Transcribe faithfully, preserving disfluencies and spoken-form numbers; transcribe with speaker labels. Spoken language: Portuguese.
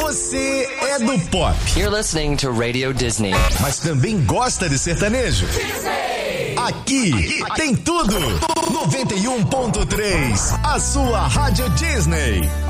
Speaker 1: Você é do pop.
Speaker 2: You're listening to Radio Disney.
Speaker 1: Mas também gosta de sertanejo? Disney. Aqui, aqui tem tudo. noventa e um ponto três, a sua Rádio Disney.